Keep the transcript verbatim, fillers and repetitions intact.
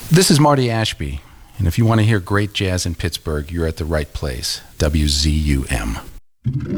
This is Marty Ashby, and if you want to hear great jazz in Pittsburgh, you're at the right place. W Z U M.